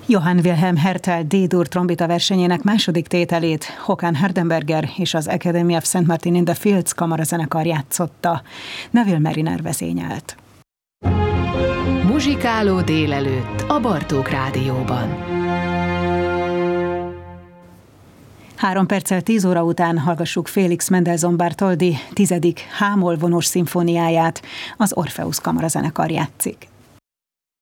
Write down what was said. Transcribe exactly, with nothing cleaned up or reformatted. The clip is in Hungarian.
Johann Wilhelm Hertel D-dur trombita versenyének második tételét Håkan Hardenberger és az Academy of Saint Martin in the Fields kamarazenekar játszotta. Neville Mariner vezényelt. Muzsikáló délelőtt a Bartók Rádióban. Három perccel tíz óra után hallgassuk Félix Mendelssohn Bartholdy tizedik H-moll vonós szimfóniáját, az Orpheus kamarazenekar játszik.